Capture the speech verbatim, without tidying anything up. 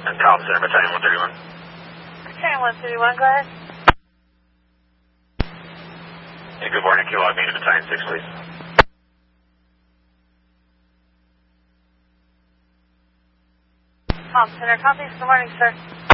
College Center, Battalion one thirty-one. Battalion one thirty-one, go ahead. Hey, good morning, Q. I need Battalion six, please. College Center, copy. Good morning, sir.